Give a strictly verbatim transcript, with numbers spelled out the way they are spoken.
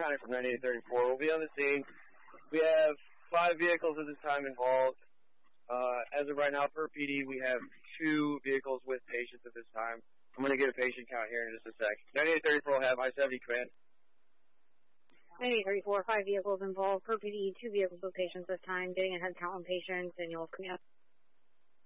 Connor from ninety-eight thirty-four. We'll be on the scene. We have five vehicles at this time involved. Uh, as of right now, per P D, we have two vehicles with patients at this time. I'm going to get a patient count here in just a sec. ninety-eight thirty-four will have I seventy command. ninety-eight thirty-four, five vehicles involved. Per P D, two vehicles with patients this time. Getting a head count on patients, and you'll command.